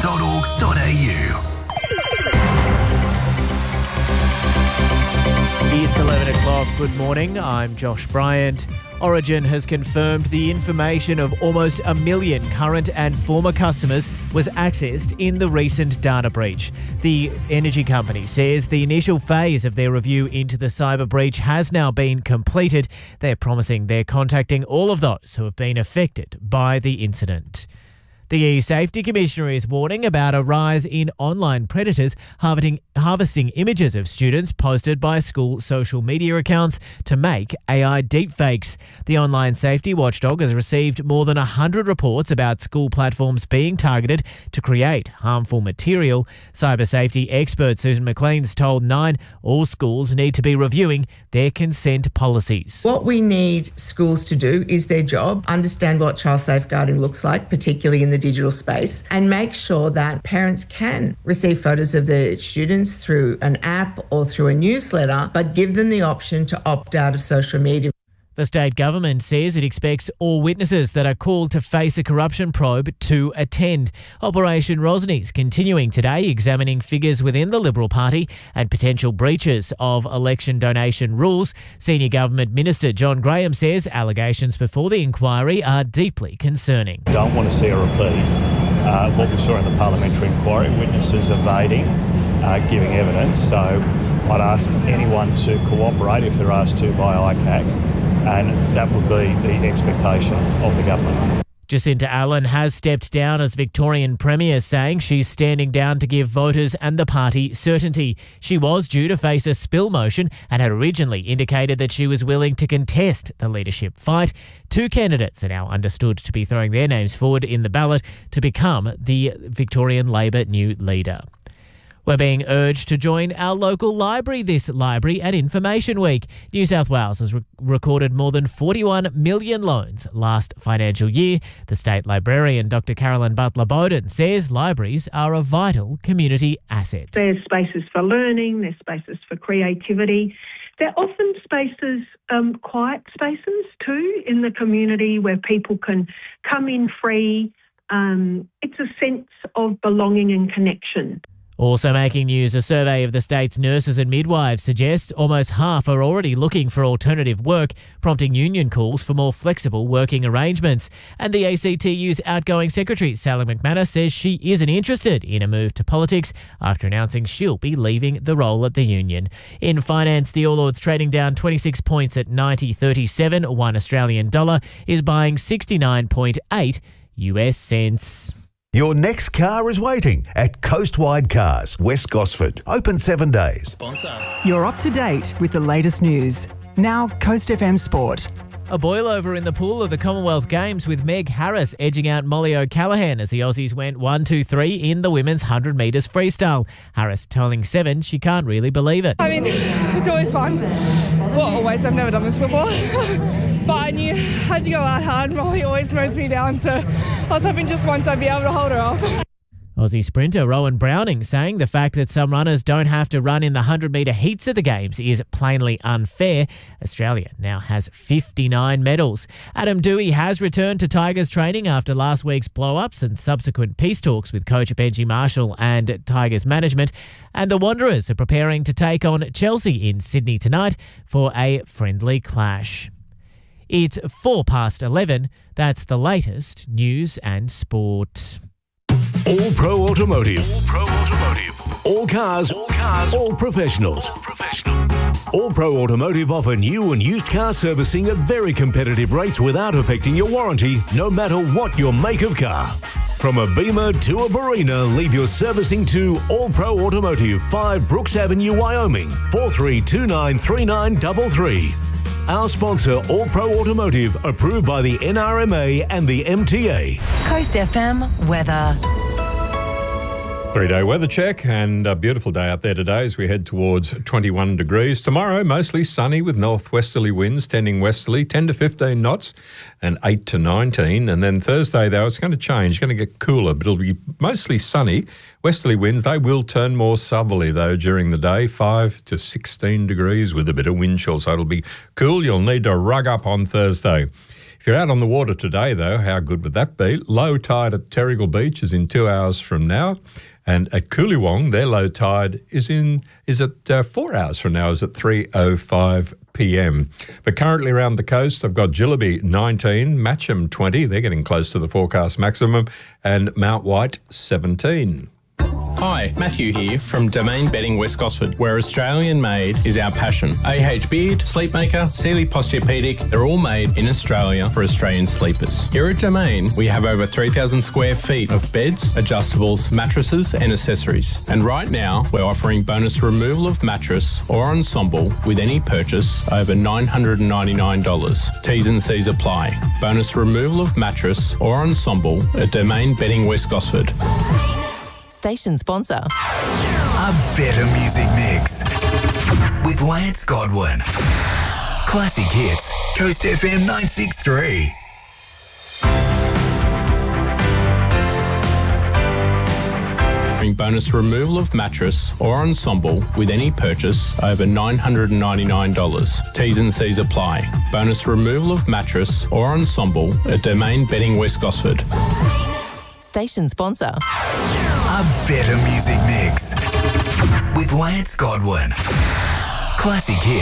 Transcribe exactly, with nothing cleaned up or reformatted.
dot org dot a u. It's eleven o'clock. Good morning. I'm Josh Bryant. Origin has confirmed the information of almost a million current and former customers was accessed in the recent data breach. The energy company says the initial phase of their review into the cyber breach has now been completed. They're promising they're contacting all of those who have been affected by the incident. The E-Safety Commissioner is warning about a rise in online predators harvesting, harvesting images of students posted by school social media accounts to make A I deepfakes. The online safety watchdog has received more than one hundred reports about school platforms being targeted to create harmful material. Cyber safety expert Susan McLean's told Nine all schools need to be reviewing their consent policies. What we need schools to do is their job, understand what child safeguarding looks like, particularly in the digital space, and make sure that parents can receive photos of their students through an app or through a newsletter, but give them the option to opt out of social media. The state government says it expects all witnesses that are called to face a corruption probe to attend. Operation Rosny's continuing today, examining figures within the Liberal Party and potential breaches of election donation rules. Senior Government Minister John Graham says allegations before the inquiry are deeply concerning. We don't want to see a repeat uh, of what we saw in the parliamentary inquiry, witnesses evading, uh, giving evidence. So I'd ask anyone to cooperate if they're asked to by I C A C. And that would be the expectation of the government. Jacinta Allen has stepped down as Victorian Premier, saying she's standing down to give voters and the party certainty. She was due to face a spill motion and had originally indicated that she was willing to contest the leadership fight. Two candidates are now understood to be throwing their names forward in the ballot to become the Victorian Labor new leader. We're being urged to join our local library this Library and Information Week. New South Wales has re- recorded more than forty-one million loans last financial year. The state librarian, Doctor Carolyn Butler-Bowden, says libraries are a vital community asset. There's spaces for learning, there's spaces for creativity. They're often spaces, um, quiet spaces too, in the community where people can come in free. Um, it's a sense of belonging and connection. Also making news, a survey of the state's nurses and midwives suggests almost half are already looking for alternative work, prompting union calls for more flexible working arrangements. And the A C T U's outgoing secretary, Sally McManus, says she isn't interested in a move to politics after announcing she'll be leaving the role at the union. In finance, the All Ords trading down twenty-six points at ninety thirty-seven. One Australian dollar is buying sixty-nine point eight U S cents. Your next car is waiting at Coastwide Cars, West Gosford. Open seven days. Sponsor. You're up to date with the latest news. Now, Coast F M Sport. A boil-over in the pool of the Commonwealth Games with Meg Harris edging out Molly O'Callaghan as the Aussies went one two three in the women's one hundred metres freestyle. Harris telling Seven she can't really believe it. I mean, it's always fun. Well, always. I've never done this before. But I knew I had to go out hard. Molly always mows me down, so I was hoping just once I'd be able to hold her up. Aussie sprinter Rowan Browning saying the fact that some runners don't have to run in the one hundred metre heats of the Games is plainly unfair. Australia now has fifty-nine medals. Adam Dewey has returned to Tigers training after last week's blow-ups and subsequent peace talks with coach Benji Marshall and Tigers management. And the Wanderers are preparing to take on Chelsea in Sydney tonight for a friendly clash. It's four past eleven. That's the latest news and sport. All Pro Automotive. All Pro Automotive. All cars. All cars. All professionals. All professional. All Pro Automotive offer new and used car servicing at very competitive rates without affecting your warranty, no matter what your make of car. From a Beamer to a Barina, leave your servicing to All Pro Automotive, five Brooks Avenue, Wyoming, four three two nine three nine three three. Our sponsor, All Pro Automotive, approved by the N R M A and the M T A. Coast F M weather. Three-day weather check, and a beautiful day out there today as we head towards twenty-one degrees. Tomorrow, mostly sunny with northwesterly winds tending westerly, ten to fifteen knots and eight to nineteen. And then Thursday, though, it's going to change. It's going to get cooler, but it'll be mostly sunny. Westerly winds, they will turn more southerly, though, during the day, five to sixteen degrees with a bit of wind chill. So it'll be cool. You'll need to rug up on Thursday. If If you're out on the water today, though, how good would that be? Low tide at Terrigal Beach is in two hours from now. And at Coolywong, their low tide is in is at uh, four hours from now, is at three oh five p.m. But currently around the coast, I've got Gillaby nineteen, Matcham twenty, they're getting close to the forecast maximum, and Mount White seventeen. Hi, Matthew here from Domain Bedding West Gosford, where Australian made is our passion. A H Beard, Sleepmaker, Sealy Posturepedic, they're all made in Australia for Australian sleepers. Here at Domain, we have over three thousand square feet of beds, adjustables, mattresses and accessories. And right now, we're offering bonus removal of mattress or ensemble with any purchase over nine hundred ninety-nine dollars. T's and C's apply. Bonus removal of mattress or ensemble at Domain Bedding West Gosford. Station sponsor. A better music mix with Lance Godwin. Classic hits, Coast F M nine sixty-three. Bonus removal of mattress or ensemble with any purchase over nine hundred ninety-nine dollars. T's and C's apply. Bonus removal of mattress or ensemble at Domain Bedding West Gosford. Station sponsor. A better music mix with Lance Godwin. Classic hits.